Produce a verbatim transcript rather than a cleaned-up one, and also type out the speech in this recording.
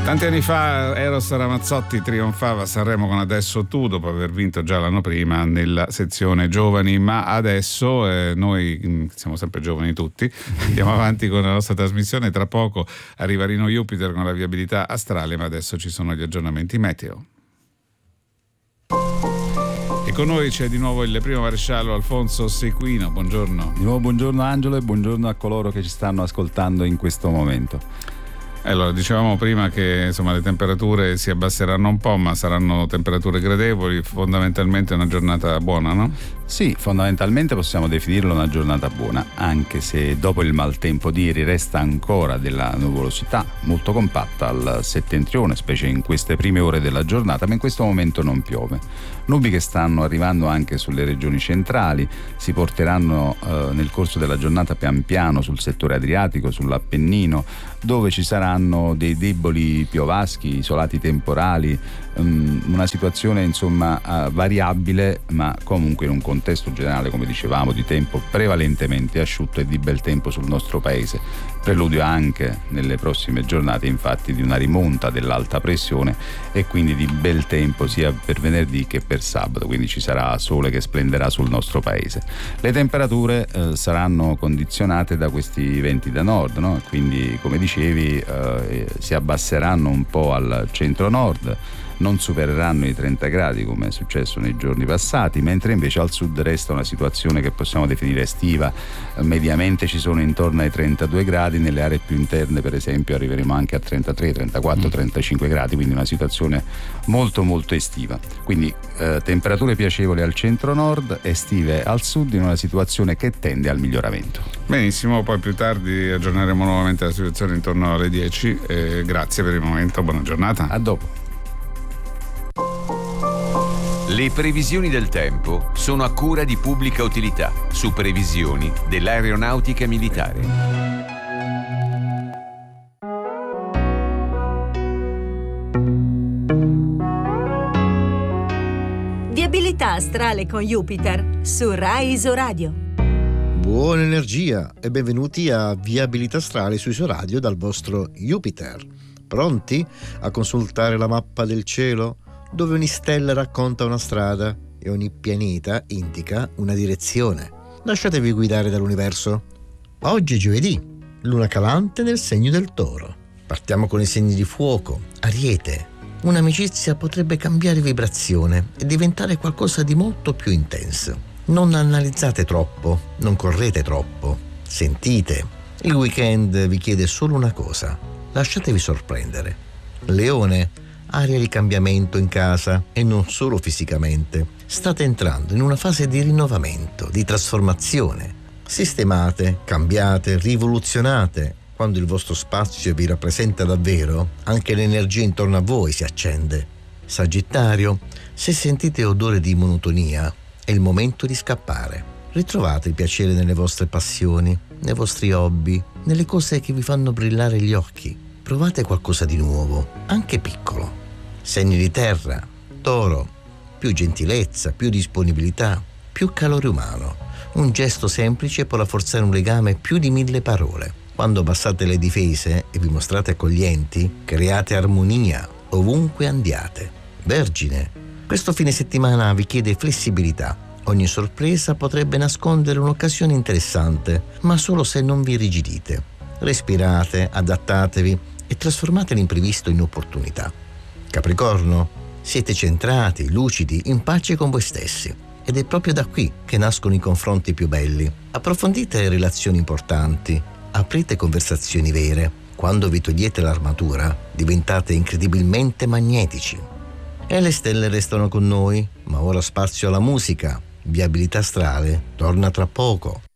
Tanti anni fa Eros Ramazzotti trionfava a Sanremo con Adesso Tu, dopo aver vinto già l'anno prima nella sezione giovani, ma adesso eh, noi siamo sempre giovani tutti, andiamo avanti con la nostra trasmissione. Tra poco arriva Rino Jupiter con la viabilità astrale, ma adesso ci sono gli aggiornamenti meteo. E con noi c'è di nuovo il primo maresciallo Alfonso Sequino. Buongiorno. Di nuovo buongiorno Angelo e buongiorno a coloro che ci stanno ascoltando in questo momento. Allora, dicevamo prima che insomma le temperature si abbasseranno un po', ma saranno temperature gradevoli, fondamentalmente una giornata buona, no? Sì, fondamentalmente possiamo definirla una giornata buona, anche se dopo il maltempo di ieri resta ancora della nuvolosità molto compatta al settentrione, specie in queste prime ore della giornata, ma in questo momento non piove. Nubi che stanno arrivando anche sulle regioni centrali, si porteranno eh, nel corso della giornata pian piano sul settore adriatico, sull'Appennino, dove ci saranno dei deboli piovaschi, isolati temporali, um, una situazione insomma uh, variabile, ma comunque in un contesto generale, come dicevamo, di tempo prevalentemente asciutto e di bel tempo sul nostro paese. Preludio anche nelle prossime giornate infatti di una rimonta dell'alta pressione e quindi di bel tempo sia per venerdì che per sabato, quindi ci sarà sole che splenderà sul nostro paese. Le temperature eh, saranno condizionate da questi venti da nord, no? Quindi come dicevi eh, si abbasseranno un po' al centro-nord, non supereranno i trenta gradi come è successo nei giorni passati, mentre invece al sud resta una situazione che possiamo definire estiva. Mediamente ci sono intorno ai trentadue gradi, nelle aree più interne per esempio arriveremo anche a trentatré, trentaquattro, trentacinque gradi, quindi una situazione molto molto estiva. Quindi eh, temperature piacevoli al centro-nord, estive al sud, in una situazione che tende al miglioramento. Benissimo, poi più tardi aggiorneremo nuovamente la situazione intorno alle dieci. Eh, grazie per il momento, buona giornata. A dopo. Le previsioni del tempo sono a cura di Pubblica Utilità, su previsioni dell'aeronautica militare. Viabilità astrale con Jupiter su Rai Isoradio. Buona energia e benvenuti a Viabilità astrale su Isoradio dal vostro Jupiter. Pronti a consultare la mappa del cielo, dove ogni stella racconta una strada e ogni pianeta indica una direzione? Lasciatevi guidare dall'universo. Oggi è giovedì, luna calante nel segno del Toro. Partiamo con i segni di fuoco. Ariete. Un'amicizia potrebbe cambiare vibrazione e diventare qualcosa di molto più intenso. Non analizzate troppo, non correte troppo, sentite. Il weekend vi chiede solo una cosa: lasciatevi sorprendere. Leone. Area di cambiamento in casa e non solo fisicamente. State entrando in una fase di rinnovamento, di trasformazione. Sistemate, cambiate, rivoluzionate. Quando il vostro spazio vi rappresenta davvero, anche l'energia intorno a voi si accende. Sagittario, se sentite odore di monotonia, è il momento di scappare. Ritrovate il piacere nelle vostre passioni, nei vostri hobby, nelle cose che vi fanno brillare gli occhi. Provate qualcosa di nuovo, anche piccolo. Segni di terra, Toro, più gentilezza, più disponibilità, più calore umano. Un gesto semplice può rafforzare un legame più di mille parole. Quando abbassate le difese e vi mostrate accoglienti, create armonia ovunque andiate. Vergine, questo fine settimana vi chiede flessibilità. Ogni sorpresa potrebbe nascondere un'occasione interessante, ma solo se non vi irrigidite. Respirate, adattatevi e trasformate l'imprevisto in opportunità. Capricorno, siete centrati, lucidi, in pace con voi stessi. Ed è proprio da qui che nascono i confronti più belli. Approfondite le relazioni importanti, aprite conversazioni vere. Quando vi togliete l'armatura, diventate incredibilmente magnetici. E le stelle restano con noi, ma ora spazio alla musica. Viabilità astrale torna tra poco.